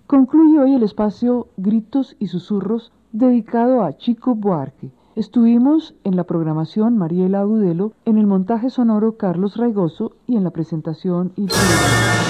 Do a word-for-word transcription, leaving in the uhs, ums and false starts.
Concluye hoy el espacio Gritos y Susurros dedicado a Chico Buarque. Estuvimos en la programación Mariela Agudelo, en el montaje sonoro Carlos Raigoso y en la presentación y